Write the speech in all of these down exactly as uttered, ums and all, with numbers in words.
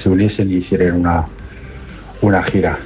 se uniesen y hicieran una, una gira.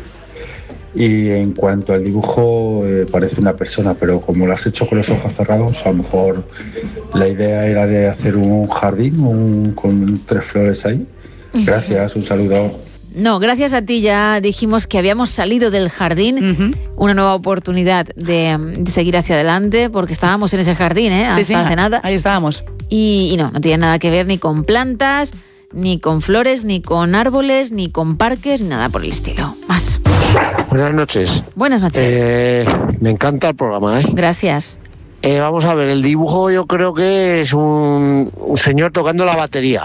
Y en cuanto al dibujo, eh, parece una persona, pero como lo has hecho con los ojos cerrados, a lo mejor la idea era de hacer un jardín un, con tres flores ahí. Gracias, un saludo. No, gracias a ti ya dijimos que habíamos salido del jardín, uh-huh. una nueva oportunidad de, de seguir hacia adelante, porque estábamos en ese jardín, ¿eh? Hasta sí, sí, hace nada. Ahí estábamos. Y, y no, no tiene nada que ver ni con plantas, ni con flores, ni con árboles, ni con parques, ni nada por el estilo. Más. Buenas noches. Buenas noches. Eh, me encanta el programa, ¿eh? Gracias. Eh, vamos a ver, el dibujo yo creo que es un, un señor tocando la batería.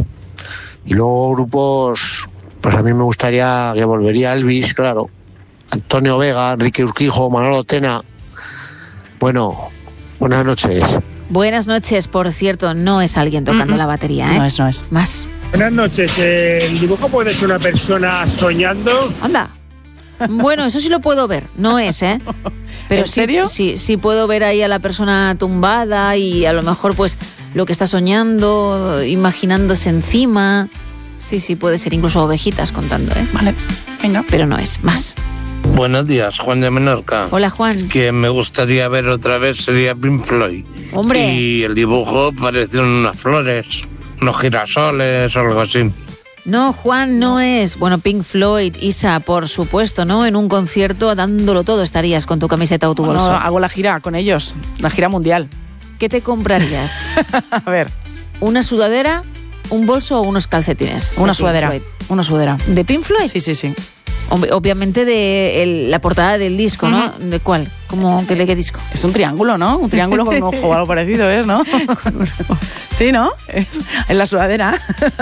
Y luego grupos, pues a mí me gustaría que volvería Elvis, claro. Antonio Vega, Enrique Urquijo, Manolo Tena. Bueno, buenas noches. Buenas noches, por cierto, no es alguien tocando uh-huh. la batería, ¿eh? No es, no es. Más. Buenas noches, eh, ¿el dibujo puede ser una persona soñando? Anda. Bueno, eso sí lo puedo ver, no es, ¿eh? Pero ¿En serio? Sí, sí, sí puedo ver ahí a la persona tumbada y a lo mejor pues lo que está soñando, imaginándose encima. Sí, sí, puede ser incluso ovejitas contando, ¿eh? Vale, venga. Pero no es, más. Buenos días, Juan de Menorca. Hola, Juan. Es que me gustaría ver otra vez sería Pink Floyd. Hombre. Y el dibujo parecen unas flores, unos girasoles o algo así. No, Juan, no es. Bueno, Pink Floyd, Isa, por supuesto, ¿no? En un concierto dándolo todo estarías con tu camiseta o tu bolso. No, hago la gira con ellos, la gira mundial. ¿Qué te comprarías? A ver. ¿Una sudadera, un bolso o unos calcetines? Una sudadera. Una sudadera. ¿De Pink Floyd? Sí, sí, sí. Obviamente de el, la portada del disco, ¿no? Uh-huh. ¿De cuál? ¿Cómo, que, ¿De qué disco? Es un triángulo, ¿no? Un triángulo con un ojo o algo parecido, ¿es, no? Sí, ¿no? Es en la sudadera.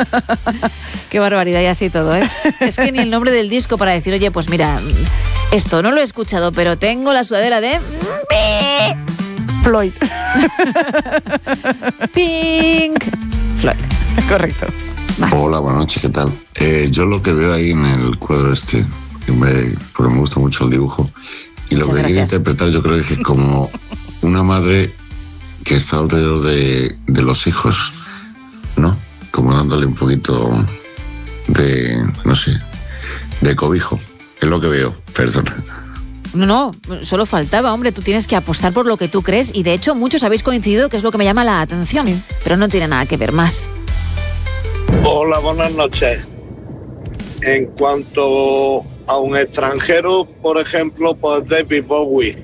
Qué barbaridad, y así todo, ¿eh? Es que ni el nombre del disco para decir, oye, pues mira, esto no lo he escuchado, pero tengo la sudadera de... Floyd. Pink Floyd. Correcto. Más. Hola, buenas noches, ¿qué tal? Eh, yo lo que veo ahí en el cuadro este, que me, porque me gusta mucho el dibujo, y lo Muchas que quiero interpretar yo creo que es como una madre que está alrededor de, de los hijos, ¿no? Como dándole un poquito de, no sé, de cobijo. Es lo que veo, perdón. No, no, solo faltaba, hombre, tú tienes que apostar por lo que tú crees y de hecho muchos habéis coincidido, que es lo que me llama la atención, sí. Pero no tiene nada que ver más. Hola, buenas noches. En cuanto a un extranjero, por ejemplo, pues David Bowie.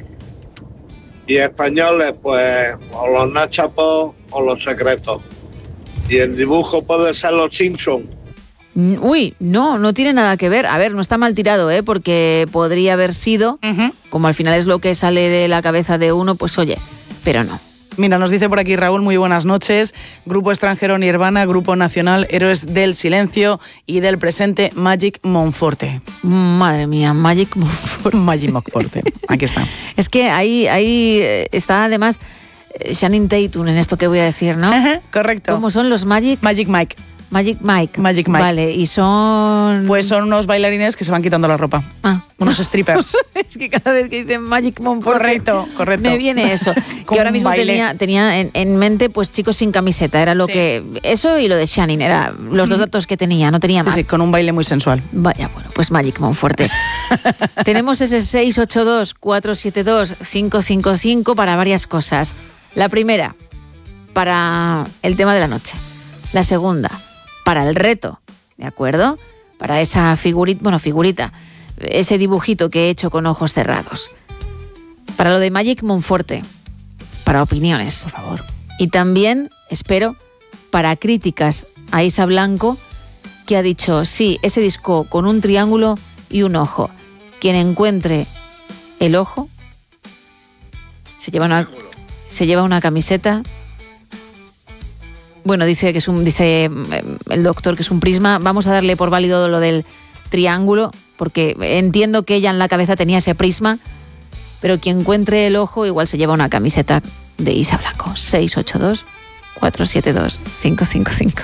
Y españoles, pues o los Nachapos o los Secretos. Y el dibujo puede ser los Simpsons. Uy, no, no tiene nada que ver. A ver, no está mal tirado, ¿eh? Porque podría haber sido, uh-huh. como al final es lo que sale de la cabeza de uno, pues oye, pero no. Mira, nos dice por aquí Raúl, muy buenas noches. Grupo extranjero Nirvana, Grupo nacional Héroes del Silencio y del presente Magic Monforte. Madre mía, Magic Monforte. Magic Monforte, aquí está. Es que ahí, ahí está además Channing Tatum en esto que voy a decir, ¿no? Ajá, correcto. ¿Cómo son los Magic? Magic Mike. Magic Mike. Magic Mike. Vale, y son... Pues son unos bailarines que se van quitando la ropa. Ah. Unos strippers. Es que cada vez que dicen Magic Monforte... Correcto, correcto. Me viene eso. Que ahora mismo tenía, tenía en, en mente, pues, chicos sin camiseta. Era lo sí. que... Eso y lo de Shannon. Era los dos datos que tenía, no tenía sí, más. Sí, con un baile muy sensual. Vaya, bueno, pues Magic Monforte. Tenemos ese seis ocho dos, cuatro siete dos, cinco cinco cinco para varias cosas. La primera, para el tema de la noche. La segunda, para el reto, ¿de acuerdo? Para esa figurita, bueno, figurita, ese dibujito que he hecho con ojos cerrados. Para lo de Magic Monforte, para opiniones, por favor. Y también, espero, para críticas a Isa Blanco, que ha dicho, sí, ese disco con un triángulo y un ojo. Quien encuentre el ojo, se lleva una, se lleva una camiseta... Bueno, dice que es un, dice el doctor que es un prisma. Vamos a darle por válido lo del triángulo, porque entiendo que ella en la cabeza tenía ese prisma, pero quien encuentre el ojo igual se lleva una camiseta de Isa Blanco. seis ocho dos, cuatro siete dos, cinco cinco cinco.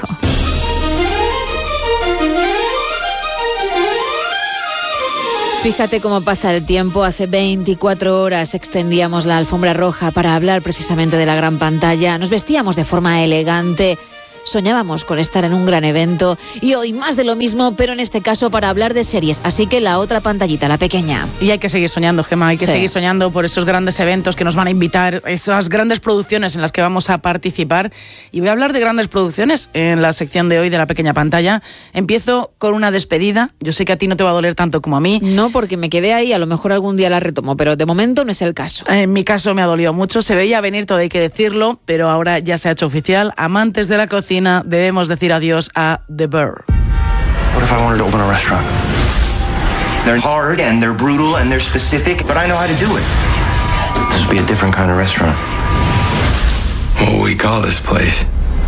Fíjate cómo pasa el tiempo. Hace veinticuatro horas extendíamos la alfombra roja para hablar precisamente de la gran pantalla. Nos vestíamos de forma elegante, soñábamos con estar en un gran evento y hoy más de lo mismo, pero en este caso para hablar de series. Así que la otra pantallita, la pequeña. Y hay que seguir soñando, Gemma, hay que Sí. seguir soñando por esos grandes eventos que nos van a invitar, esas grandes producciones en las que vamos a participar. Y voy a hablar de grandes producciones en la sección de hoy de la pequeña pantalla. Empiezo con una despedida. Yo sé que a ti no te va a doler tanto como a mí. No, porque me quedé ahí, a lo mejor algún día la retomo, pero de momento no es el caso. En mi caso me ha dolido mucho, se veía venir, todo hay que decirlo, pero ahora ya se ha hecho oficial. Amantes de la cocina, debemos decir adiós a The Bear. What if I wanted to open a restaurant? They're hard and they're brutal and they're specific, but I know how to do it. This would be a different kind of restaurant. What will we call this place?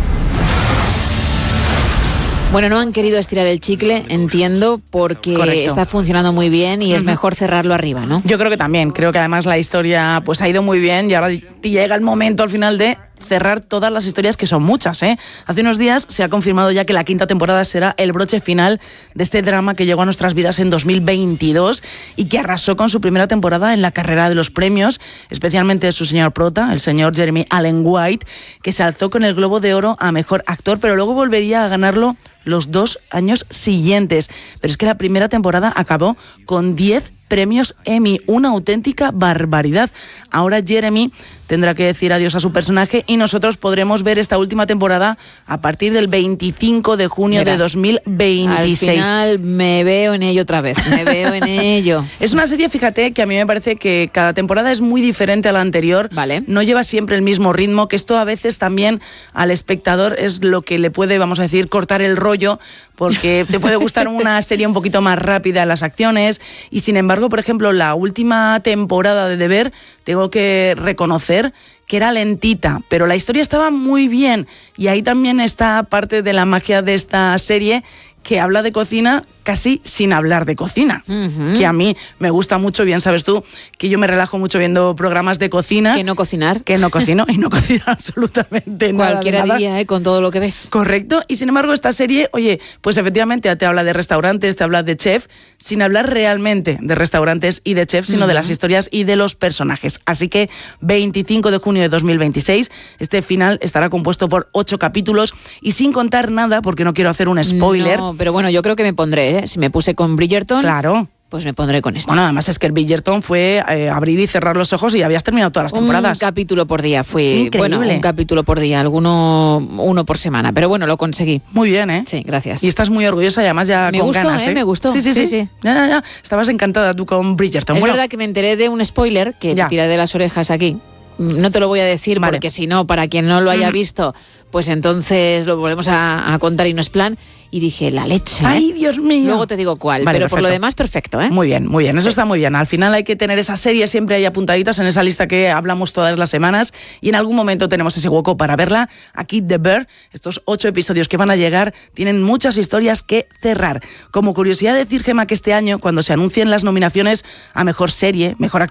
Bueno, no han querido estirar el chicle, entiendo, porque Correcto. está funcionando muy bien y es Ujú. mejor cerrarlo arriba, ¿no? Yo creo que también, creo que además la historia pues ha ido muy bien y ahora llega el momento al final de cerrar todas las historias, que son muchas, ¿eh? Hace unos días se ha confirmado ya que la quinta temporada será el broche final de este drama que llegó a nuestras vidas en dos mil veintidós y que arrasó con su primera temporada en la carrera de los premios, especialmente su señor prota, el señor Jeremy Allen White, que se alzó con el Globo de Oro a Mejor Actor, pero luego volvería a ganarlo los dos años siguientes. Pero es que la primera temporada acabó con diez premios Emmy, una auténtica barbaridad. Ahora Jeremy tendrá que decir adiós a su personaje y nosotros podremos ver esta última temporada a partir del veinticinco de junio Verás, de dos mil veintiséis. Al final me veo en ello otra vez, me veo en ello. Es una serie, fíjate, que a mí me parece que cada temporada es muy diferente a la anterior. Vale. No lleva siempre el mismo ritmo, que esto a veces también al espectador es lo que le puede, vamos a decir, cortar el rollo, porque te puede gustar una serie un poquito más rápida en las acciones y sin embargo, por ejemplo, la última temporada de The Bear, tengo que reconocer que era lentita, pero la historia estaba muy bien y ahí también está parte de la magia de esta serie, que habla de cocina casi sin hablar de cocina, Ujú. que a mí me gusta mucho, bien sabes tú, que yo me relajo mucho viendo programas de cocina. Que no cocinar. Que no cocino y no cocino absolutamente nada. de Cualquiera nada. diría, ¿eh? Con todo lo que ves. Correcto, y sin embargo esta serie, oye, pues efectivamente te habla de restaurantes, te habla de chef, sin hablar realmente de restaurantes y de chef, sino Ujú. de las historias y de los personajes. Así que veinticinco de junio de dos mil veintiséis, este final estará compuesto por ocho capítulos y sin contar nada, porque no quiero hacer un spoiler. No, pero bueno, yo creo que me pondré, ¿eh? Si me puse con Bridgerton, Claro. pues me pondré con esto. Bueno, además es que el Bridgerton fue eh, abrir y cerrar los ojos y habías terminado todas las Un temporadas. capítulo por día fui. Increíble. Bueno, un capítulo por día, alguno uno por semana, pero bueno, lo conseguí. Muy bien, ¿eh? Sí, gracias. Y estás muy orgullosa y además ya Me con gustó, ganas, ¿eh? ¿eh? Me gustó. Sí, sí, sí. Sí, sí. Ya, ya, ya. Estabas encantada tú con Bridgerton. Es Bueno, verdad que me enteré de un spoiler que Ya. te tiré de las orejas aquí. No te lo voy a decir Vale. porque si no, para quien no lo haya Ujú. visto, pues entonces lo volvemos a, a contar y no es plan. Y dije, la leche. ¿eh? ¡Ay, Dios mío! Luego te digo cuál, Vale, pero por lo perfecto. demás, perfecto, ¿eh? Muy bien, muy bien, eso está muy bien. Al final hay que tener esas series siempre ahí apuntaditas en esa lista que hablamos todas las semanas y en algún momento tenemos ese hueco para verla. Aquí The Bear, estos ocho episodios que van a llegar, tienen muchas historias que cerrar. Como curiosidad decir, Gemma, que este año, cuando se anuncien las nominaciones a Mejor Serie, Mejor Actor